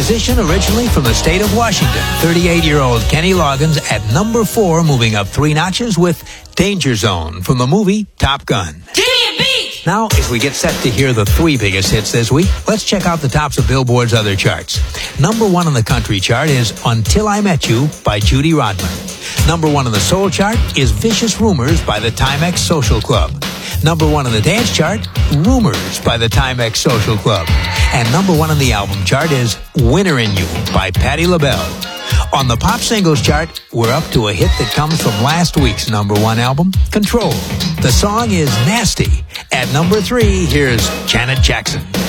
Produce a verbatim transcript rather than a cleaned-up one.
musician originally from the state of Washington, thirty-eight-year-old Kenny Loggins at number four, moving up three notches with Danger Zone from the movie Top Gun. Give me a beat! Now, as we get set to hear the three biggest hits this week, let's check out the tops of Billboard's other charts. Number one on the country chart is Until I Met You by Judy Rodman. Number one on the soul chart is Vicious Rumors by the Timex Social Club. Number one on the dance chart, Rumors by the Timex Social Club. And number one on the album chart is Winter in You by Patti LaBelle. On the pop singles chart, we're up to a hit that comes from last week's number one album, Control. The song is Nasty. At number three, here's Janet Jackson.